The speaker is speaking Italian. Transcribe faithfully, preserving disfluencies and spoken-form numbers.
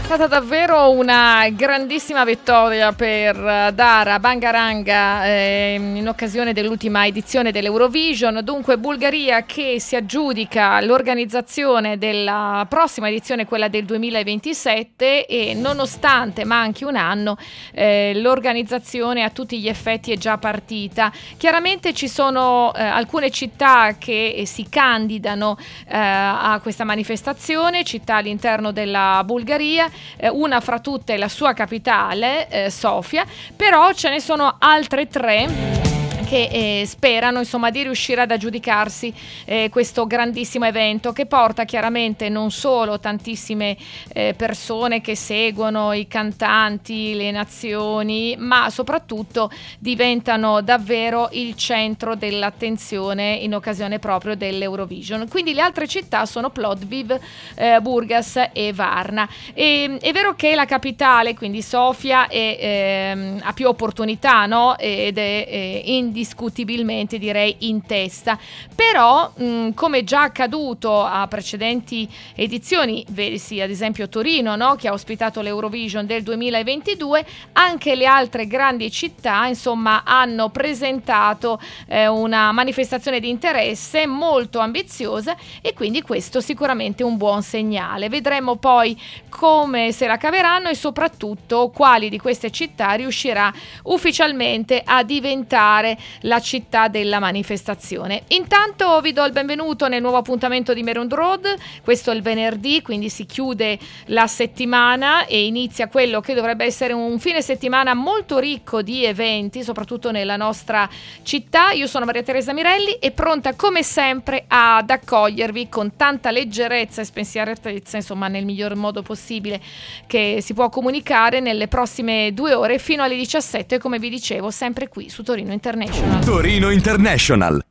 stata davvero una grandissima vittoria per Dara Bangaranga eh, in occasione dell'ultima edizione dell'Eurovision. Dunque Bulgaria che si aggiudica l'organizzazione della prossima edizione, quella del duemilaventisette, e nonostante manchi un anno eh, l'organizzazione a tutti gli effetti è già partita. Chiaramente ci sono eh, alcune città che eh, si candidano eh, a questa manifestazione, città all'interno della Bulgaria. Eh, una fra tutte è la sua capitale, eh, Sofia, però ce ne sono altre tre che eh, sperano insomma di riuscire ad aggiudicarsi eh, questo grandissimo evento, che porta chiaramente non solo tantissime eh, persone che seguono i cantanti, le nazioni, ma soprattutto diventano davvero il centro dell'attenzione in occasione proprio dell'Eurovision. Quindi le altre città sono Plovdiv, eh, Burgas e Varna. E, è vero che la capitale, quindi Sofia, è, ehm, ha più opportunità, no? Ed è eh, indiscutibilmente direi in testa, però mh, come già accaduto a precedenti edizioni, vedesi ad esempio Torino, no? Che ha ospitato l'Eurovision del duemilaventidue, anche le altre grandi città insomma hanno presentato eh, una manifestazione di interesse molto ambiziosa, e quindi questo sicuramente è un buon segnale. Vedremo poi come se la caveranno e soprattutto quali di queste città riuscirà ufficialmente a diventare la città della manifestazione. Intanto vi do il benvenuto nel nuovo appuntamento di Maroon Road. Questo è il venerdì, quindi si chiude la settimana e inizia quello che dovrebbe essere un fine settimana molto ricco di eventi, soprattutto nella nostra città. Io sono Maria Teresa Mirelli e pronta come sempre ad accogliervi con tanta leggerezza e spensieratezza, insomma nel miglior modo possibile che si può comunicare, nelle prossime due ore fino alle diciassette, come vi dicevo, sempre qui su Torino International. Torino International.